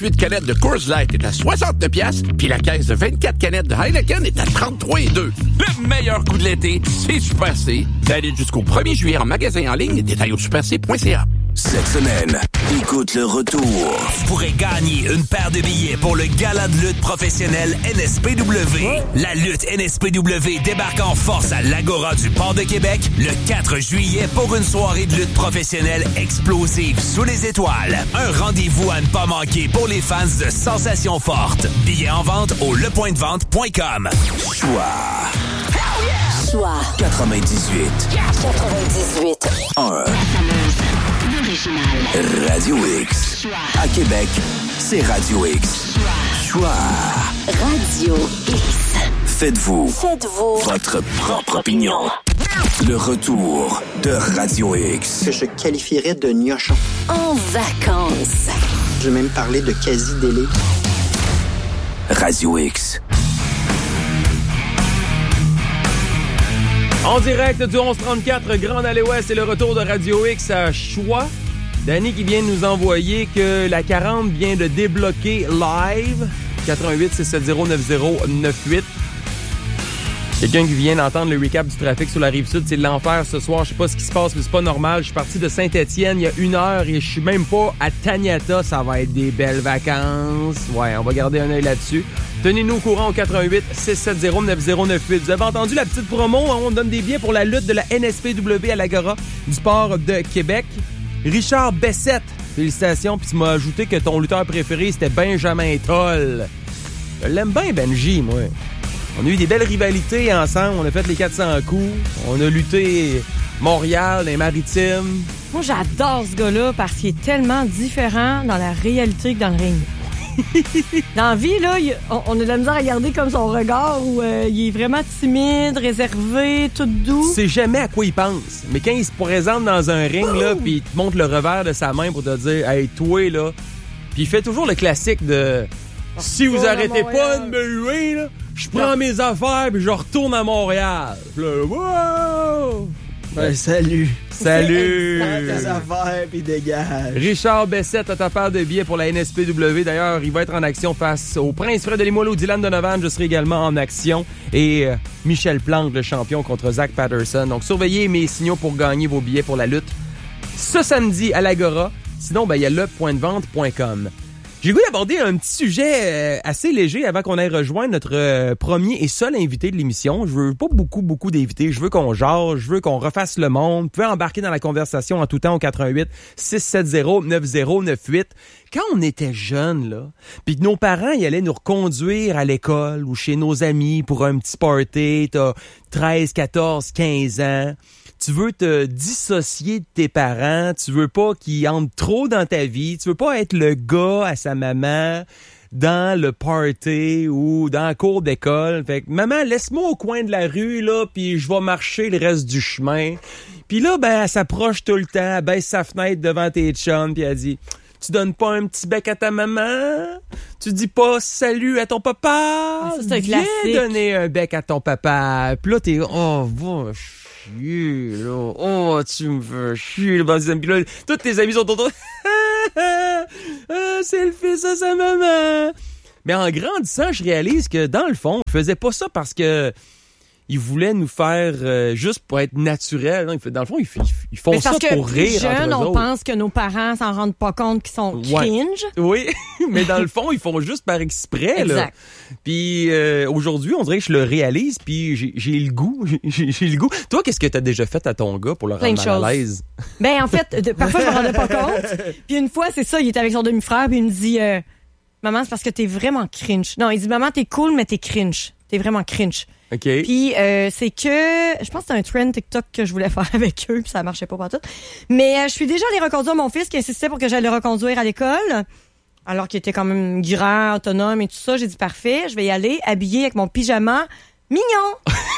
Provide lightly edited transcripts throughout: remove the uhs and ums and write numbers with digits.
8 canettes de Coors Light est à 69 $, puis la caisse de 24 canettes de Heineken est à 33,2 $. Le meilleur coup de l'été, c'est Super C. Valide jusqu'au 1er juillet en magasin en ligne. Détails au superc.ca. Cette semaine, écoute le retour. Tu pourrais gagner une paire de billets pour le gala de lutte professionnelle NSPW. La lutte NSPW débarque en force à l'Agora du Port de Québec le 4 juillet pour une soirée de lutte professionnelle explosive sous les étoiles. Un rendez-vous à ne pas manquer pour les fans de Sensations Fortes. Billets en vente au lepointdevente.com. Choix 98. 1. Radio X. À Québec, c'est Radio X. Choix. Radio X. Faites-vous votre propre opinion. Le retour de Radio X. Que je qualifierais de gnochon. En vacances. Je vais même parler de quasi-délai. Radio X. En direct du 1134 Grande Allée Ouest, c'est le retour de Radio X à Choix. Danny qui vient de nous envoyer que la 40 vient de débloquer live. 88-670-9098. Quelqu'un qui vient d'entendre le recap du trafic sur la Rive-Sud, c'est l'enfer ce soir. Je sais pas ce qui se passe, mais c'est pas normal. Je suis parti de Saint-Étienne il y a 1 heure et je suis même pas à Taniata. Ça va être des belles vacances. Ouais, on va garder un œil là-dessus. Tenez-nous au courant au 88-670-9098. Vous avez entendu la petite promo, hein? On donne des billets pour la lutte de la NSPW à l'Agora du Port de Québec. Richard Bessette, félicitations. Puis tu m'as ajouté que ton lutteur préféré, c'était Benjamin Toll. Je l'aime bien, Benji, moi. On a eu des belles rivalités ensemble. On a fait les 400 coups. On a lutté Montréal, les Maritimes. Moi, j'adore ce gars-là parce qu'il est tellement différent dans la réalité que dans le ring. Dans la vie, là, on a de la misère à regarder comme son regard où il est vraiment timide, réservé, tout doux. Tu sais jamais à quoi il pense. Mais quand il se présente dans un ring, là, puis il te montre le revers de sa main pour te dire « Hey, toi, là... » Puis il fait toujours le classique de « Si vous arrêtez pas de me huer, là, je prends mes affaires puis je retourne à Montréal. » Puis là, wow! Ouais, salut. Salut! Prends tes affaires puis dégage. Richard Bessette a ta paire de billets pour la NSPW. D'ailleurs, il va être en action face au Prince Fred de Limoilou, Dylan Donovan. Je serai également en action. Et Michel Plante, le champion, contre Zach Patterson. Donc, surveillez mes signaux pour gagner vos billets pour la lutte ce samedi à l'Agora. Sinon, il y a lepointdevente.com. J'ai le goût d'aborder un petit sujet assez léger avant qu'on aille rejoindre notre premier et seul invité de l'émission. Je veux pas beaucoup d'invités. Je veux qu'on jase, je veux qu'on refasse le monde. Vous pouvez embarquer dans la conversation en tout temps au 88-670-9098. Quand on était jeunes, là, puis que nos parents y allaient nous reconduire à l'école ou chez nos amis pour un petit party, t'as 13, 14, 15 ans... Tu veux te dissocier de tes parents, tu veux pas qu'ils entrent trop dans ta vie, tu veux pas être le gars à sa maman dans le party ou dans la cour d'école. Fait que, maman, laisse-moi au coin de la rue, là, puis je vais marcher le reste du chemin. Puis là, elle s'approche tout le temps, elle baisse sa fenêtre devant tes chums, puis elle dit... Tu donnes pas un petit bec à ta maman? Tu dis pas salut à ton papa? Ça, c'est un Viens classique. donner un bec à ton papa. Puis là, t'es... Oh, va chier, là. Oh, tu me fais chier. Puis là, tous tes amis sont autour. C'est le fils à sa maman. Mais en grandissant, je réalise que, dans le fond, ils faisaient pas ça parce que ils voulaient nous faire juste pour être naturel. Dans le fond, ils font ça pour rire entre eux jeunes, on autres. pense que nos parents s'en rendent pas compte qu'ils sont cringe. Oui, mais dans le fond, ils font juste par exprès. Là. Exact. Puis aujourd'hui, on dirait que je le réalise, puis j'ai le goût. J'ai le goût. Toi, qu'est-ce que t'as déjà fait à ton gars pour le rendre mal à l'aise? Ben en fait, parfois, je me rendais pas compte. Puis une fois, c'est ça, il était avec son demi-frère, puis il me dit Maman, c'est parce que t'es vraiment cringe. Non, il dit Maman, t'es cool, mais t'es cringe. T'es vraiment cringe. OK. Puis c'est que je pense que c'était un trend TikTok que je voulais faire avec eux, puis ça marchait pas partout. Mais je suis déjà allée reconduire mon fils qui insistait pour que j'aille le reconduire à l'école, alors qu'il était quand même grand, autonome et tout ça. J'ai dit parfait, je vais y aller habillé avec mon pyjama mignon.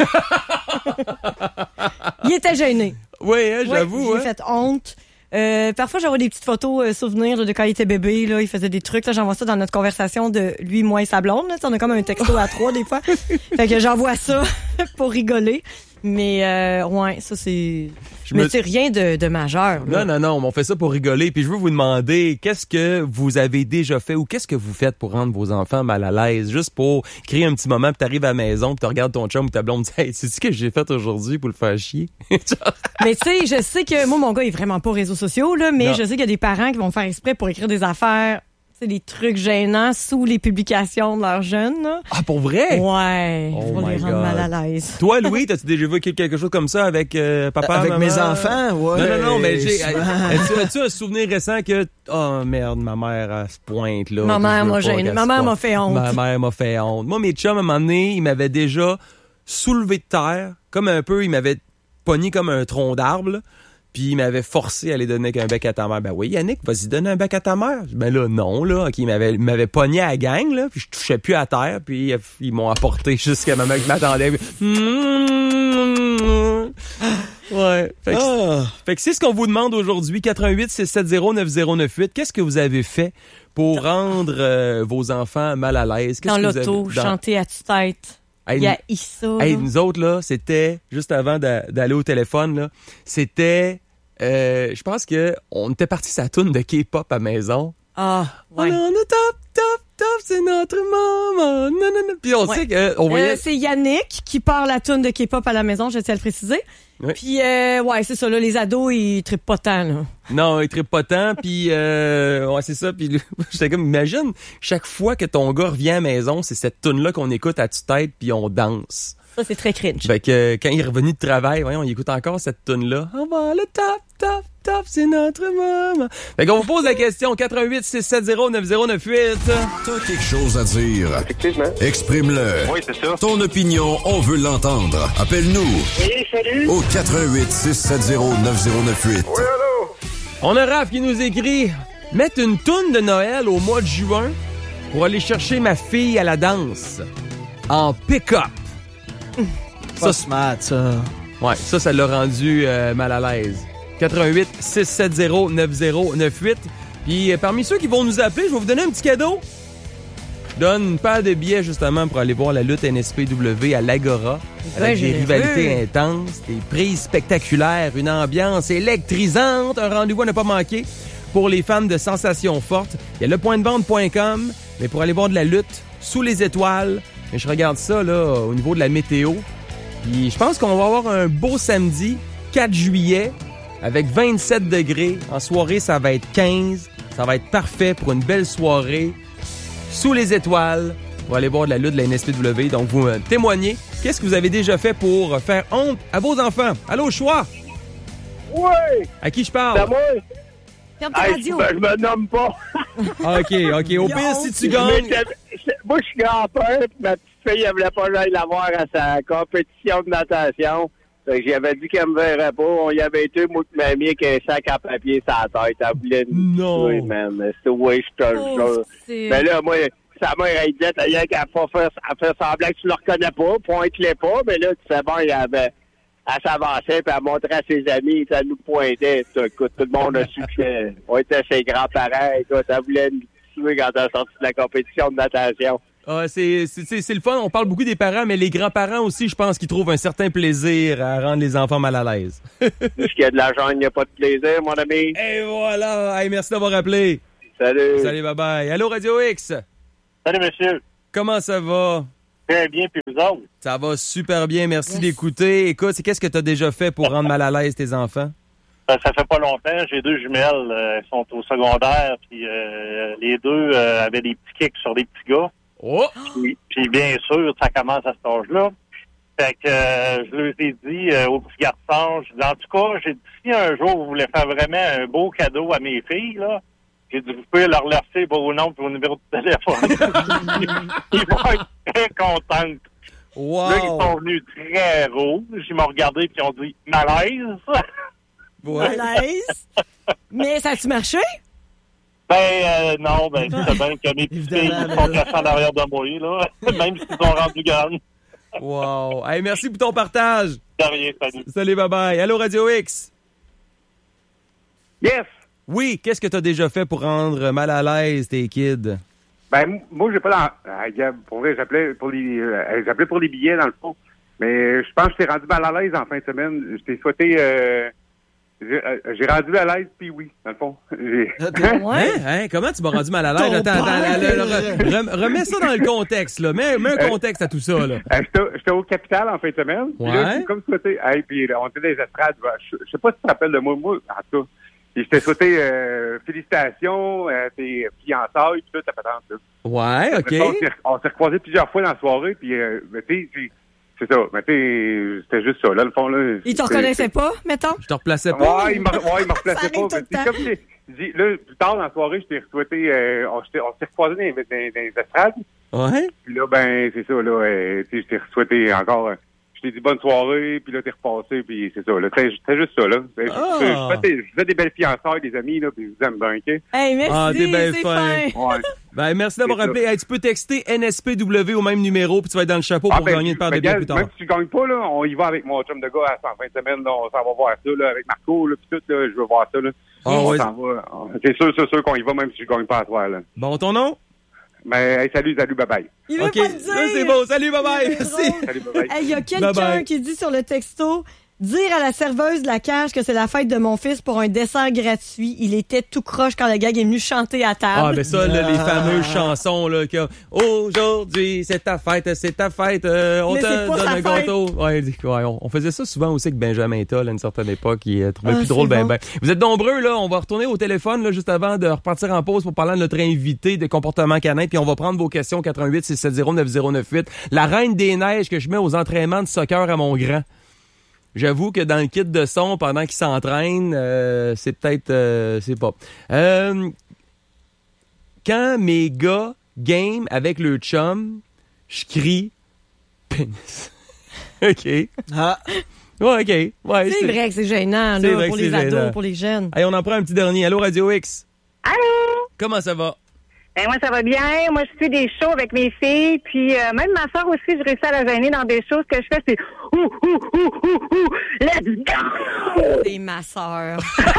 Il était gêné. Oui, hein, j'avoue. J'ai fait honte. Parfois, j'envoie des petites photos souvenirs là, de quand il était bébé. Là, il faisait des trucs. Là, j'envoie ça dans notre conversation de lui, moi et sa blonde. Là. On a comme un texto à 3 des fois. Fait que j'envoie ça pour rigoler. Mais ouais, ça c'est... Mais c'est rien de majeur. Là. Non, on fait ça pour rigoler. Puis je veux vous demander, qu'est-ce que vous avez déjà fait ou qu'est-ce que vous faites pour rendre vos enfants mal à l'aise? Juste pour créer un petit moment, puis t'arrives à la maison, puis tu regardes ton chum ou ta blonde, hey, c'est-tu ce que j'ai fait aujourd'hui pour le faire chier? Mais tu sais, je sais que moi, mon gars, il est vraiment pas aux réseaux sociaux, là, mais je sais qu'il y a des parents qui vont faire exprès pour écrire des affaires... des trucs gênants sous les publications de leurs jeunes. Là. Ah, pour vrai? Ouais, oh pour les rendre mal à l'aise. Toi, Louis, t'as-tu déjà vu quelque chose comme ça avec papa, avec maman? Mes enfants, ouais. Non, mais as-tu un souvenir récent que, oh merde, ma mère, elle se pointe, là. Ma mère m'a gêné. Ma mère m'a fait honte. Ma mère m'a fait honte. Moi, mes chums, à un moment donné, ils m'avaient déjà soulevé de terre, comme un peu, ils m'avaient pogné comme un tronc d'arbre, là. Puis il m'avait forcé à aller donner un bec à ta mère. Ben oui, Yannick, vas-y donner un bec à ta mère. Ben là, non, là. OK, il m'avait pogné à la gang, là. Puis je touchais plus à terre. Puis ils m'ont apporté jusqu'à ma mère qui m'attendait. Ouais. Fait que c'est ce qu'on vous demande aujourd'hui. 88-670-9098. Qu'est-ce que vous avez fait pour rendre vos enfants mal à l'aise? Dans l'auto, chanter à tue-tête. Il y a ça. Hey, nous autres, là, c'était, juste avant d'aller au téléphone, là, c'était, je pense que on était partis sa toune de K-pop à maison. Ah, ouais. On est top, c'est notre maman. Non. Puis on sait que, on voyait... c'est Yannick qui part la toune de K-pop à la maison, je tiens à le préciser. Oui. Puis, ouais, c'est ça, là, les ados, ils trippent pas tant, là. Non, ils trippent pas tant, puis ouais, c'est ça. Puis j'étais comme, imagine, chaque fois que ton gars revient à la maison, c'est cette toune-là qu'on écoute à tue-tête, puis on danse. Ça, c'est très cringe. Fait que quand il est revenu de travail, voyons, il écoute encore cette toune-là. On va le top, c'est notre maman. Fait qu'on vous pose la question, 88-670-9098. T'as quelque chose à dire. Effectivement. Exprime-le. Oui, c'est ça. Ton opinion, on veut l'entendre. Appelle-nous. Oui, salut. Au 88-670-9098. Oui, allô. On a Raph qui nous écrit « Mettre une toune de Noël au mois de juin pour aller chercher ma fille à la danse. En pick-up. » Pas smart, ça. Ouais, ça l'a rendu mal à l'aise. 88-670-9098. Puis parmi ceux qui vont nous appeler, je vais vous donner un petit cadeau. Je donne une paire de billets justement pour aller voir la lutte NSPW à l'Agora. Avec des rivalités intenses, des prises spectaculaires, une ambiance électrisante, un rendez-vous à ne pas manquer pour les fans de sensations fortes. Il y a lepointdevente.com, mais pour aller voir de la lutte sous les étoiles. Mais je regarde ça là au niveau de la météo. Puis je pense qu'on va avoir un beau samedi, 4 juillet, avec 27 degrés. En soirée, ça va être 15. Ça va être parfait pour une belle soirée sous les étoiles pour aller voir de la lutte de la NSPW. Donc, vous témoignez. Qu'est-ce que vous avez déjà fait pour faire honte à vos enfants? Allô, choix? Oui! À qui je parle? C'est moi. Ferme ta radio. Je me nomme pas. OK. Au pire, si tu gagnes... Moi, je suis grand-père, puis ma petite fille, elle voulait pas que j'aille la voir à sa compétition de natation. Fait que j'avais dit qu'elle me verrait pas. On y avait été, moi, que mamie, avec un sac à papier sur la tête. Elle voulait nous tuer, man. C'est ouais, je te le jure. Mais là, moi, sa mère, elle disait, t'as rien qu'à pas faire, elle fait semblant que tu le reconnais pas, pointe-les pas. Mais là, tu sais, bon, elle s'avançait, puis elle montrait à ses amis, ça nous pointait. Écoute, tout le monde a su qu'on était ses grands-parents. Écoute, elle voulait nous tuer quand elle est sortie de la compétition de natation. C'est le fun. On parle beaucoup des parents, mais les grands-parents aussi, je pense qu'ils trouvent un certain plaisir à rendre les enfants mal à l'aise. Puisqu'il y a de l'argent, il n'y a pas de plaisir, mon ami. Et voilà. Hey, merci d'avoir appelé. Salut. Salut, bye-bye. Allô, Radio X. Salut, monsieur. Comment ça va? Très bien, puis vous autres? Ça va super bien. Merci d'écouter. Écoute, qu'est-ce que tu as déjà fait pour rendre mal à l'aise tes enfants? Ça fait pas longtemps. J'ai 2 jumelles. Elles sont au secondaire. Puis les deux avaient des petits kicks sur des petits gars. Oh! Puis bien sûr, ça commence à cet âge-là. Fait que je leur ai dit aux petits garçons, j'ai dit, en tout cas, j'ai dit, si un jour vous voulez faire vraiment un beau cadeau à mes filles, là, j'ai dit, vous pouvez leur laisser vos noms et vos numéros de téléphone. Ils vont être très contents. Wow. Là, ils sont venus très rouges. Ils m'ont regardé et ils ont dit, malaise. Ouais. Malaise. Mais ça a-tu marché? Non, c'est bien que mes petits filles sont cachées en arrière de moi, là. Même s'ils ont rendu grandes. Wow. Hey, merci pour ton partage. De rien, salut. Salut, bye-bye. Allô, Radio X. Yes. Oui, qu'est-ce que tu as déjà fait pour rendre mal à l'aise tes kids? Moi, j'ai pas pour vrai, j'appelais pour les billets, dans le fond. Mais je pense que je t'ai rendu mal à l'aise en fin de semaine. Je t'ai souhaité... j'ai rendu à l'aise, puis oui, dans le fond. Hein? Comment tu m'as rendu mal à l'aise? Attends, remets ça dans le contexte, là. Mets un contexte à tout ça, là. J'étais au Capital en fin de semaine. Puis là, j'ai comme souhaité... puis on était dans les estrades. Je sais pas si tu te rappelles de moi, en tout cas. Et je t'ai souhaité félicitations à tes fiançailles, puis tout, ta patente, là. Ouais, OK. On s'est recroisés plusieurs fois dans la soirée, puis c'est ça. Mais c'était juste ça. Là, le fond, là. Il te reconnaissait pas, mettons? Je te replaçais pas. Ouais, il me replaçait pas. C'est comme là, plus tard dans la soirée, je t'ai souhaité, on s'est recroisés dans les estrades. Ouais. Puis là, ben, c'est ça, là, je t'ai souhaité encore. Je t'ai dit bonne soirée, puis là, t'es repassé, puis c'est ça, là. C'était juste ça, là. Je fais des belles fiançailles, des amis, là, puis je vous aime bien, OK? Hey, merci, t'es bien fin. Ouais. Ben, merci d'avoir appelé. Hey, tu peux texter NSPW au même numéro, puis tu vas être dans le chapeau pour gagner une paire de billets plus tard. Même si tu gagnes pas, là, on y va avec mon chum de gars en fin de semaine, là, on s'en va voir ça, là, avec Marco, là, puis tout, là, je veux voir ça, là. On s'en va. C'est sûr qu'on y va, même si je gagne pas à toi, là. Bon, ton nom? Ben, hey, salut, bye-bye. Il veut pas le dire. Ça, c'est beau. Salut, bye-bye. Merci. Salut, bye-bye. Il y a quelqu'un qui dit sur le texto, dire à la serveuse de la cage que c'est la fête de mon fils pour un dessert gratuit. Il était tout croche quand le gars est venu chanter à table. Ah, ben ça, là, les fameuses chansons, là, que aujourd'hui, c'est ta fête, on te donne un gâteau. Ouais, on faisait ça souvent aussi avec Benjamin Toll à une certaine époque, il trouvait plus drôle, ben. Vous êtes nombreux, là, on va retourner au téléphone, là, juste avant de repartir en pause pour parler de notre invité de comportement canin, puis on va prendre vos questions 88-670-9098. La reine des neiges que je mets aux entraînements de soccer à mon grand. J'avoue que dans le kit de son, pendant qu'il s'entraîne, c'est peut-être... c'est pas. Quand mes gars game avec le chum, je crie pénis. OK. Ah. Ouais, OK. Ouais, c'est vrai que c'est gênant, là, pour les ados, pour les jeunes. Allez, on en prend un petit dernier. Allô, Radio X. Allô? Comment ça va? Ben, moi, ça va bien. Moi, je fais des shows avec mes filles. Puis, même ma soeur aussi, je réussis à la gêner dans des shows. Ce que je fais, c'est let's go! C'est ma soeur.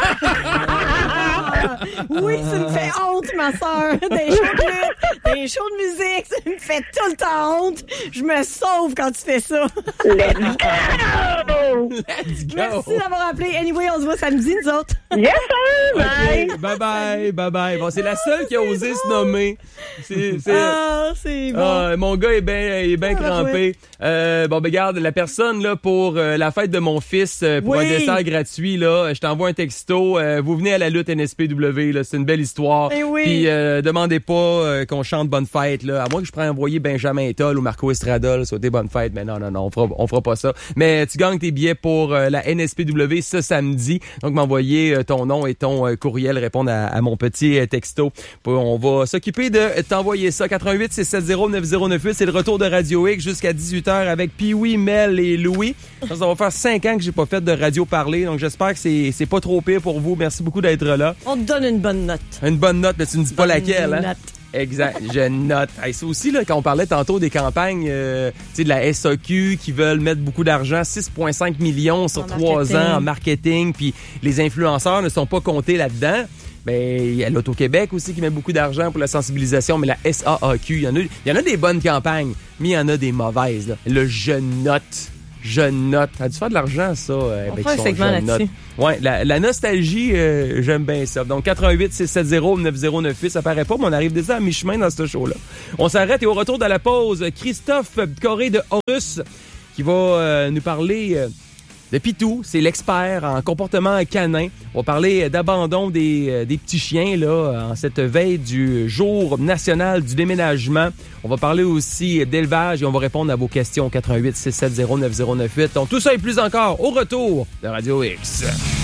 Oui, tu me fais honte, ma soeur. Des shows de musique, ça me fait tout le temps honte. Je me sauve quand tu fais ça. Let's go! Let's go! Merci d'avoir appelé. Anyway, on se voit samedi, nous autres. Yes, sir! Bye! Okay, bye. Bon, c'est la seule qui a osé se nommer. C'est bon. Mon gars est bien crampé. Bon, ben, regarde, la personne, là, pour la fête de mon fils, pour un dessert gratuit, là, je t'envoie un texto. Vous venez à la lutte NSPW, là, c'est une belle histoire. Puis, demandez pas qu'on chante bonne fête, là. À moins que je prenne envoyer Benjamin Toll ou Marco Estrada, là, souhaiter bonne fête. Mais non, on fera pas ça. Mais tu gagnes tes billets pour la NSPW ce samedi. Donc, m'envoyer ton nom et ton courriel, répondre à mon petit texto. On va s'occuper de t'envoyer ça. 88-670-9098. C'est le retour de Radio X jusqu'à 18h avec Pee-Wee, Mel et Louis. Ça va faire 5 ans que j'ai pas fait de radio parler. Donc, j'espère que c'est pas trop pire pour vous. Merci beaucoup d'être là. On te donne une bonne note. Une bonne note, mais tu ne dis pas laquelle, hein? Note. Exact, je note. Hey, ça aussi, là, quand on parlait tantôt des campagnes de la SAQ qui veulent mettre beaucoup d'argent, 6,5 millions sur 3 ans en marketing, puis les influenceurs ne sont pas comptés là-dedans. Ben, il y a l'Auto-Québec aussi qui met beaucoup d'argent pour la sensibilisation, mais la SAAQ, il y en a des bonnes campagnes, mais il y en a des mauvaises. Là. Le je note. Ça a dû faire de l'argent, ça. On fait un segment là-dessus. Ouais, la nostalgie, j'aime bien ça. Donc, 88-670-9098, ça paraît pas, mais on arrive déjà à mi-chemin dans ce show-là. On s'arrête et au retour de la pause, Christophe Corré de Horus qui va nous parler... de Pitou, c'est l'expert en comportement canin. On va parler d'abandon des petits chiens là en cette veille du jour national du déménagement. On va parler aussi d'élevage et on va répondre à vos questions 88-670-9098. Donc tout ça et plus encore au retour de Radio X.